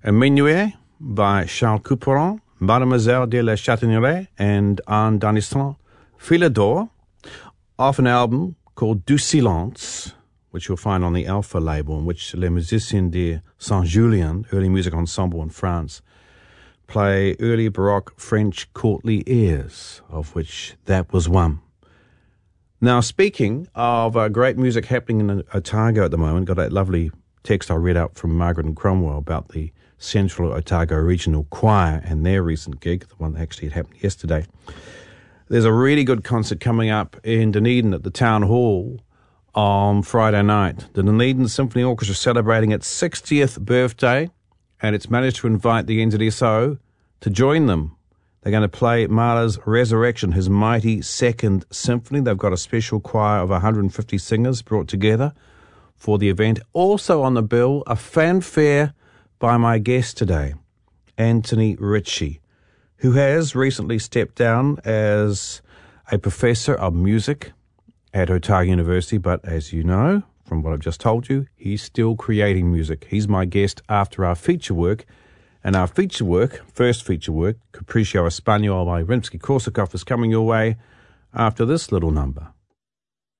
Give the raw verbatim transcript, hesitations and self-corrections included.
A Minuet by Charles Couperin, Mademoiselle de la Chataigneraie, and Anne Danisson, Philidor, off an album called Du Silence, which you'll find on the Alpha label, in which Les Musiciens de Saint-Julien, early music ensemble in France, play early Baroque French courtly airs, of which that was one. Now, speaking of uh, great music happening in Otago at the moment, got that lovely text I read out from Margaret and Cromwell about the Central Otago Regional Choir and their recent gig, the one that actually had happened yesterday. There's a really good concert coming up in Dunedin at the Town Hall on Friday night. The Dunedin Symphony Orchestra is celebrating its sixtieth birthday, and it's managed to invite the N Z S O to join them. They're going to play Mahler's Resurrection, his mighty second symphony. They've got a special choir of one hundred fifty singers brought together for the event. Also on the bill, a fanfare by my guest today, Anthony Ritchie, who has recently stepped down as a professor of music at Otago University, but as you know, from what I've just told you, he's still creating music. He's my guest after our feature work, and our feature work, first feature work, Capriccio Español by Rimsky-Korsakov, is coming your way after this little number.